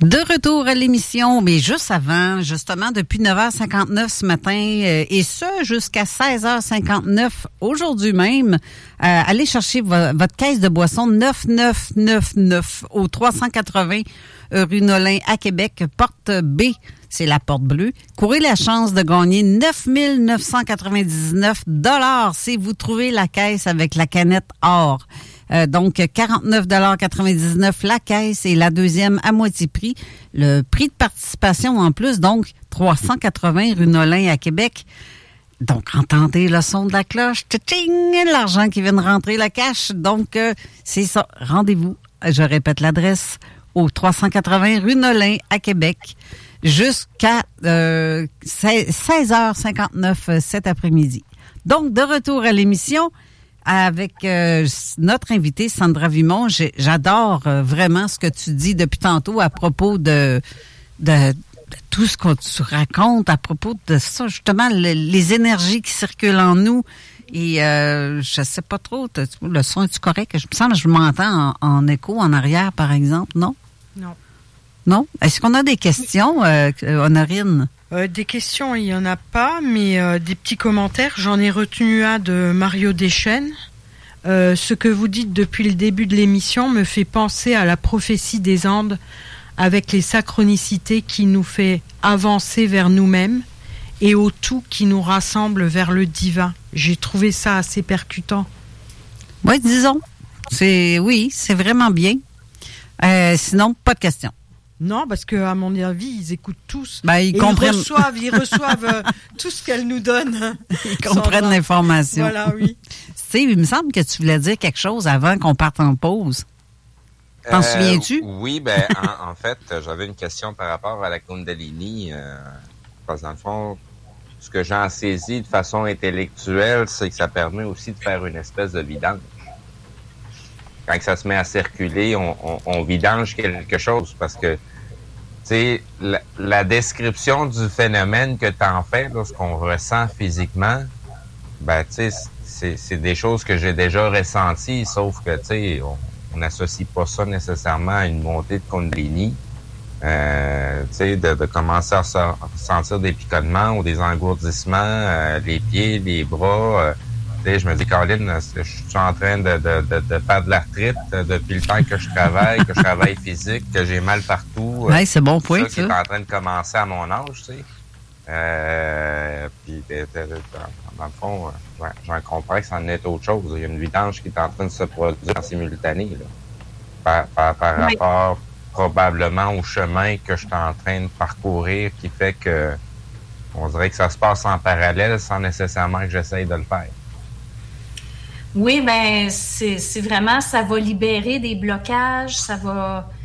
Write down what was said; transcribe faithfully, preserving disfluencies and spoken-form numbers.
De retour à l'émission, mais juste avant, justement, depuis neuf heures cinquante-neuf ce matin, euh, et ce, jusqu'à seize heures cinquante-neuf aujourd'hui même, euh, allez chercher vo- votre caisse de boisson neuf neuf neuf neuf au trois cent quatre-vingts rue Nolin à Québec, porte B, c'est la porte bleue. Courez la chance de gagner neuf mille neuf cent quatre-vingt-dix-neuf dollars si vous trouvez la caisse avec la canette or. Euh, donc, quarante-neuf dollars quatre-vingt-dix-neuf la caisse et la deuxième à moitié prix. Le prix de participation en plus, donc, trois cent quatre-vingts rue Nolin à Québec. Donc, entendez le son de la cloche. Tching! L'argent qui vient de rentrer, la cash. Donc, euh, c'est ça. Rendez-vous, je répète l'adresse, au trois cent quatre-vingts rue Nolin à Québec jusqu'à euh, seize heures cinquante-neuf cet après-midi. Donc, de retour à l'émission, avec euh, notre invitée Sandra Vimon. J'ai, j'adore euh, vraiment ce que tu dis depuis tantôt à propos de, de, de tout ce que tu racontes, à propos de ça, justement, le, les énergies qui circulent en nous. Et euh, je sais pas trop, le son est-tu correct? Je me sens que je m'entends en, en écho en arrière, par exemple, non? Non. Non? Est-ce qu'on a des questions, euh, Honorine? Euh, des questions, il n'y en a pas, mais euh, des petits commentaires. J'en ai retenu un de Mario Deschênes. Euh, ce que vous dites depuis le début de l'émission me fait penser à la prophétie des Andes avec les synchronicités qui nous fait avancer vers nous-mêmes et au tout qui nous rassemble vers le divin. J'ai trouvé ça assez percutant. Oui, disons. C'est, oui, c'est vraiment bien. Euh, sinon, pas de questions. Non, parce que à mon avis, ils écoutent tous. Ben, ils et comprennent. Ils reçoivent, ils reçoivent euh, tout ce qu'elle nous donne. Ils comprennent l'information. Voilà, oui. Steve, il me semble que tu voulais dire quelque chose avant qu'on parte en pause. T'en euh, souviens-tu? Oui, ben en, en fait, j'avais une question par rapport à la Kundalini. Euh, parce que dans le fond, ce que j'en saisis de façon intellectuelle, c'est que ça permet aussi de faire une espèce de vidange. Quand ça se met à circuler, on, on, on vidange quelque chose parce que, tu sais, la, la description du phénomène que tu en fais, là, ce qu'on ressent physiquement, ben, tu sais, c'est, c'est des choses que j'ai déjà ressenties, sauf que, tu sais, on n'associe pas ça nécessairement à une montée de Kundalini. Euh, tu sais, de, de commencer à se, sentir des picotements ou des engourdissements, euh, les pieds, les bras. Euh, tu sais, je me dis, Caroline, je suis en train de, de, de, de faire de l'arthrite depuis le temps que je travaille, que je travaille physique, que j'ai mal partout. Oui, c'est bon point, ça. C'est en train de commencer à mon âge, tu sais. Euh, puis, dans le fond, ouais, j'en comprends que c'en est autre chose. Il y a une vidange qui est en train de se produire en simultané, là. Par, par, par oui. rapport probablement au chemin que je suis en train de parcourir qui fait que on dirait que ça se passe en parallèle sans nécessairement que j'essaye de le faire. Oui, ben c'est, c'est vraiment, ça va libérer des blocages, ça va